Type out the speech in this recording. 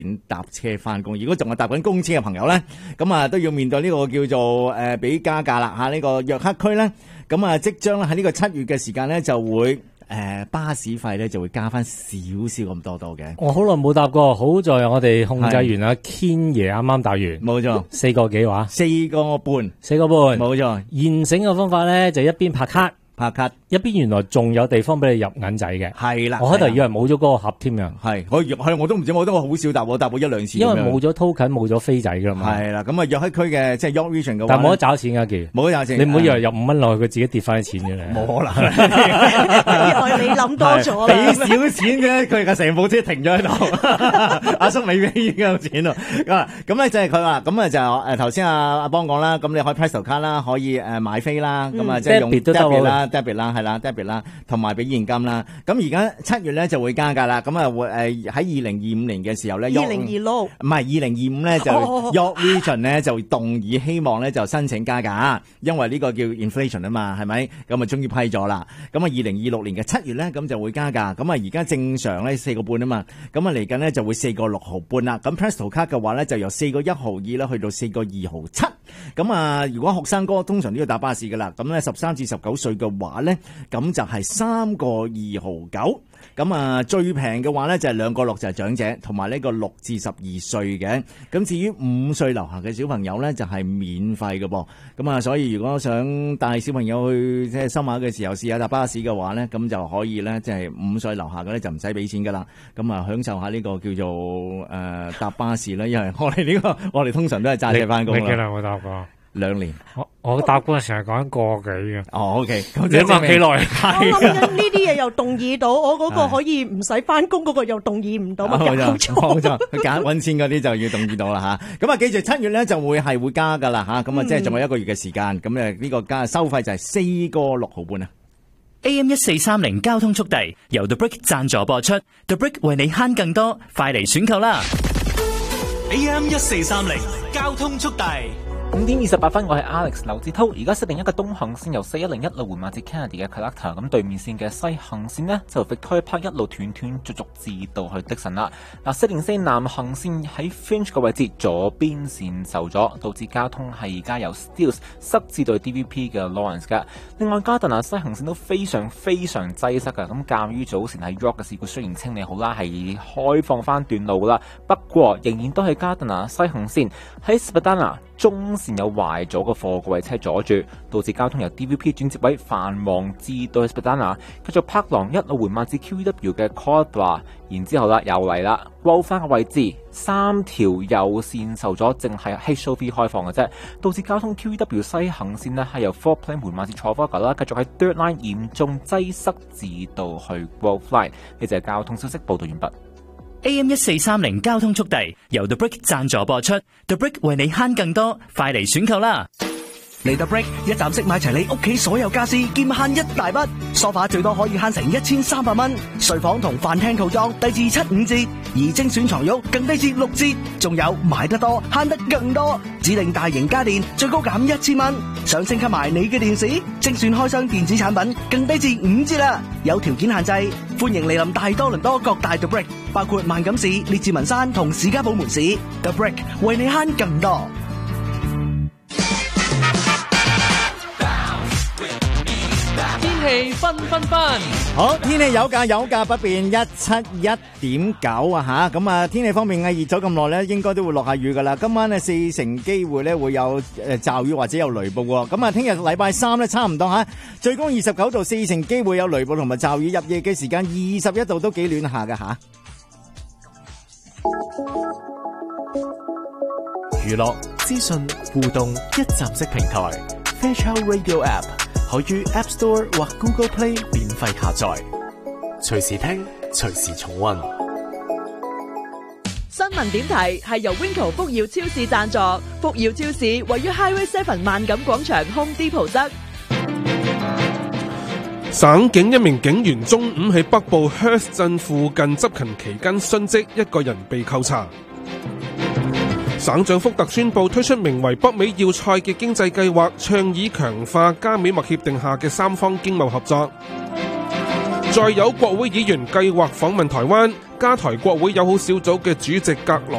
搭車翻工。如果仲係搭緊公車嘅朋友咧，咁啊都要面對呢個叫做俾加價啦嚇。呢個約克區咧，咁啊即將喺呢個7月嘅時間咧就會。巴士費咧就會加翻少少咁多嘅。 我好耐冇搭過，好在我哋控制員阿 Ken 爺啱啱搭完， 冇錯 ，4個幾話 ，4個半， 冇錯。現成嘅方法咧就一邊拍卡，一邊原來仲有地方俾你入銀仔嘅。 係啦， 我開頭以為冇咗嗰個盒添啊。 係，我都唔知，我好少搭，我搭過1-2次。 因為冇咗 token，冇咗飛仔噶嘛。 係啦，咁啊約克區嘅即係 York Region 嘅話， 但係冇得找錢㗎，記冇得找錢。 你唔好以為入5蚊落去，佢自己跌翻啲錢嘅咧。 冇可能。 原來你諗多咗啦。 俾少錢嘅，佢嘅成部車停咗喺度。阿叔未俾已經有錢咯。咁咧就係佢話，咁啊就頭先阿邦講啦，咁你可以 Presto 卡啦，可以買飛啦，咁啊即係用 debit 啦，debit 啦，係啦 ，debit 啦，同埋俾現金啦。咁而家7月咧就會加價啦，咁啊會喺2025年嘅時候咧 ，2026唔係2025咧就 York Region 咧就動議希望咧就申請加價，因為呢個叫 inflation 啊嘛，係咪？咁啊終於批咗啦。咁啊2026年嘅7月咧咁就會加價。咁啊而家正常咧4個半啊嘛，咁啊嚟緊咧就會4個6毫半啦。咁 Presto 卡嘅話咧就由4個1毫2啦去到4個2毫7。咁啊如果學生哥通常都要搭巴士噶啦，咁咧13至19歲嘅話咧，咁就係3個2毫9。咁啊最平嘅話咧就係2個6就係長者，同埋呢個6至12歲嘅。咁至於5歲樓下嘅小朋友咧就係免費嘅噃。咁啊所以如果想帶小朋友去即係深馬嘅時候試下搭巴士嘅話咧，咁就可以咧即係5歲樓下嘅咧就唔使俾錢噶啦。咁啊享受下呢個叫做搭巴士啦，因為我哋通常都係揸車翻工啦。 你幾耐冇搭過 ？2年。 我搭嗰陣時係講1個幾嘅。 OK。 你問幾耐？ 我諗緊呢啲嘢又動議到，我嗰個可以唔使翻工嗰個又動議唔到，咪搞錯。 冇錯，佢揀搵錢嗰啲就要動議到啦吓。咁啊，記住7月咧就會加噶啦吓。咁啊，即係仲有1個月嘅時間。咁呢個加收費就係4個6毫半啊。 AM1430交通速遞由 The Brick 贊助播出 ，The Brick 為你慳更多，快嚟選購啦 ！AM1430交通速遞。 5點28分，我係 Alex 劉志濤，而家設定一個東行線由4101路緩慢至 Kennedy 嘅 Collector， 咁對面線嘅西行線呢，就 Victoria Park 一路斷續至到去迪神啦。404南行線喺 Finch 嘅位置左邊線受阻，導致交通係而家由 Steeles 塞至到 DVP 嘅 Lawrence 嘅。另外加頓拿西行線都非常擠塞嘅，咁鑑於早前喺 York 嘅事故雖然清理好啦，係開放翻段路啦，不過仍然都係加頓拿西行線喺 Spadina 中線有壞咗個貨櫃車阻住，導致交通由 DVP 轉接位繁忙至到 Spadina， 繼續柏廊一路緩慢至 QEW 嘅 Cordwa， 然之後啦又嚟啦，過翻個位置3條右線受阻，淨係 HOV 開放嘅啫，導致交通 QEW 西行線呢係由 Fort Plain 緩慢至 Trafalgar 啦，繼續喺 Third Line 嚴重擠塞至到去 Grove Line。呢就係交通消息報道完畢。 AM1430交通速遞由 The Brick 贊助播出 ，The Brick 為你慳更多，快嚟選購啦！ 嚟到 Brick 一站式買齊你屋企所有家私，兼慳一大筆。梳化最多可以慳成1300蚊，睡房同飯廳套裝低至75折，而精選床褥更低至6折。仲有買得多慳得更多，指定大型家電最高減1000蚊。想升級埋你嘅電視，精選開箱電子產品更低至5折啦。有條件限制，歡迎嚟臨大多倫多各大 The Brick， 包括萬錦市、列治文山同史家堡門市。The Brick 為你慳更多。 天氣分， 好，天氣有價不變171.9啊吓，咁啊天氣方面熱咗咁耐咧，應該都會落下雨噶啦。今晚咧4成機會咧會有驟雨或者有雷暴喎。咁啊聽日禮拜3咧差唔多吓，最高29度，4成機會有雷暴同埋驟雨，入夜嘅時間21度都幾暖下噶吓。 娛樂資訊互動一站式平台 Fairchild Radio App。可於 App Store 或 Google Play 免費下載，隨時聽，隨時重溫。 新聞點題係由 Winco 福耀超市贊助，福耀超市位於 Highway 7萬錦廣場 Home Depot 側。 省警一名警員中午喺北部 Hearst 鎮附近執勤期間殉職，一個人被扣查。省長福特宣布推出名為北美要塞嘅經濟計劃，倡議強化加美默協定下嘅3方經貿合作。 再有國會議員計劃訪問台灣，加台國會友好小組嘅主席格羅